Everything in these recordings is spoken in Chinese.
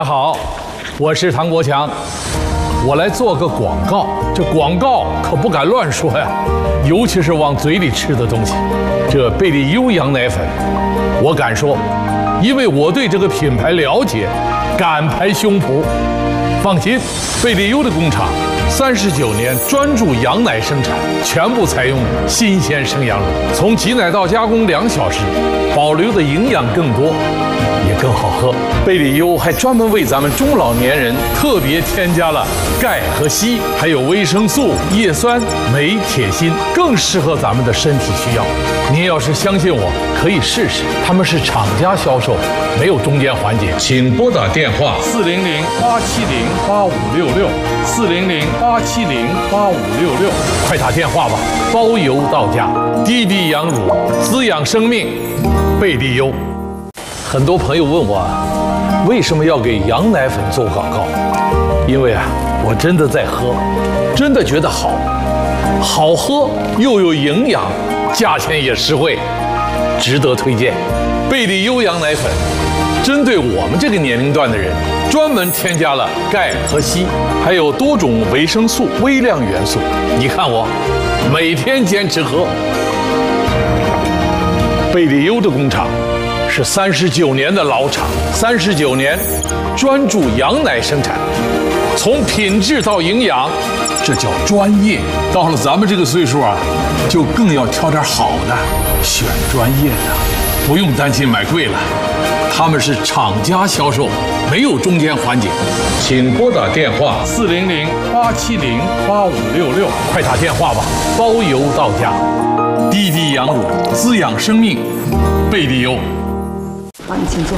好，我是唐国强，我来做个广告。这广告可不敢乱说呀，尤其是往嘴里吃的东西。这贝利优羊奶粉，我敢说，因为我对这个品牌了解，敢拍胸脯。放心，贝利优的工厂39年专注羊奶生产，全部采用新鲜生羊乳，从挤奶到加工2小时，保留的营养更多，也更好喝。贝利优还专门为咱们中老年人特别添加了钙和硒，还有维生素、叶酸、镁、铁、锌，更适合咱们的身体需要。您要是相信我，可以试试。他们是厂家销售，没有中间环节。请拨打电话400-870-8566，400-870-8566，快打电话吧，包邮到家。滴滴羊乳，滋养生命，贝利优。很多朋友问我，为什么要给羊奶粉做广告？因为我真的在喝，真的觉得好，好喝又有营养，价钱也实惠，值得推荐。贝利优羊奶粉针对我们这个年龄段的人，专门添加了钙和硒，还有多种维生素、微量元素。你看我每天坚持喝。贝利优的工厂是39年的老厂，39年专注羊奶生产，从品质到营养，这叫专业。到了咱们这个岁数就更要挑点好的，选专业的，不用担心买贵了。他们是厂家销售，没有中间环节。请拨打电话400-870-8566，快打电话吧，包邮到家。滴滴羊乳，滋养生命，贝利优。 好，你请坐。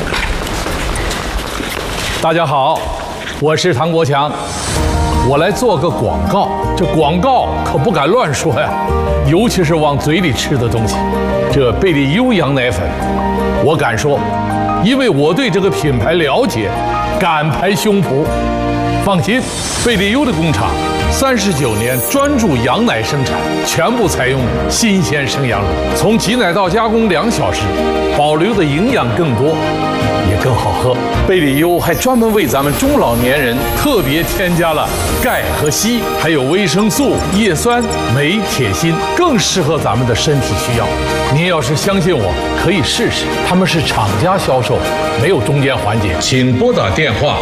大家好，我是唐国强，我来做个广告。这广告可不敢乱说呀，尤其是往嘴里吃的东西。这贝利优羊奶粉，我敢说，因为我对这个品牌了解，敢拍胸脯。放心，贝利优的工厂39年专注羊奶生产，全部采用新鲜生羊乳，从挤奶到加工2小时，保留的营养更多，也更好喝。贝利优还专门为咱们中老年人特别添加了钙和硒，还有维生素、叶酸、镁、铁、锌，更适合咱们的身体需要。您要是相信我，可以试试。他们是厂家销售，没有中间环节。请拨打电话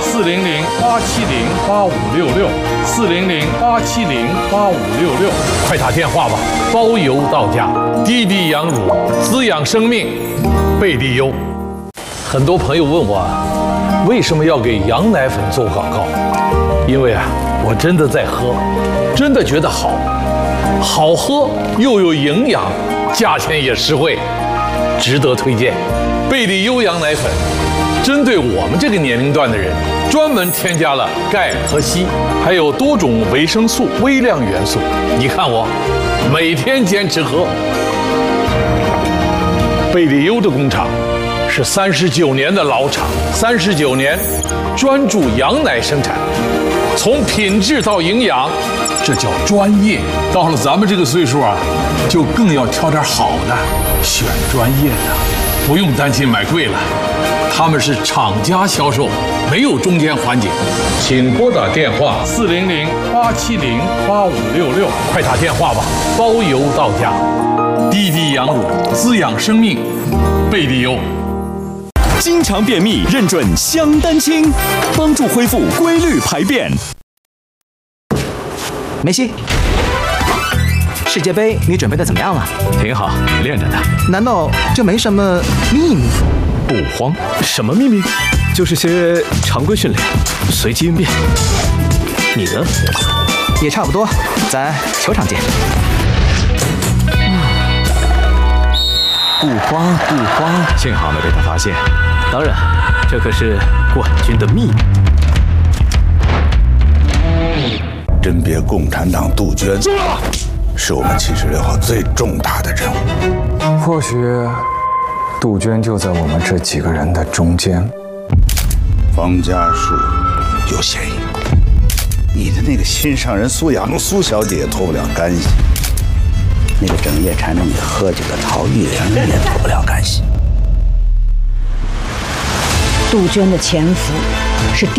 400-870-8566，400-870-8566，快打电话吧，包邮到家。滴滴羊乳，滋养生命，贝利优。很多朋友问我，为什么要给羊奶粉做广告？因为我真的在喝，真的觉得好，好喝又有营养，价钱也实惠，值得推荐。贝利优羊奶粉针对我们这个年龄段的人，专门添加了钙和硒，还有多种维生素、微量元素。你看我每天坚持喝。贝利优的工厂是39年的老厂，39年专注羊奶生产，从品质到营养，这叫专业。到了咱们这个岁数就更要挑点好的，选专业的，不用担心买贵了。他们是厂家销售，没有中间环节。请拨打电话400-870-8566，快打电话吧，包邮到家。滴滴羊乳，滋养生命，贝利优。 经常便秘，认准香丹清，帮助恢复规律排便。 梅西，世界杯你准备的怎么样了？ 挺好，练着呢。 难道就没什么秘密？ 不慌，什么秘密？就是些常规训练，随机应变。你呢？ 也差不多，咱球场见。 不慌不慌，幸好没被他发现。当然，这可是冠军的秘密。 甄别共产党杜鹃，是我们76号最重大的任务。 或许杜鹃就在我们这几个人的中间。 方家树有嫌疑，你的那个心上人苏雅露苏小姐也脱不了干系，那个整夜缠着你喝酒的陶玉玲也脱不了干系。 杜鹃的前夫是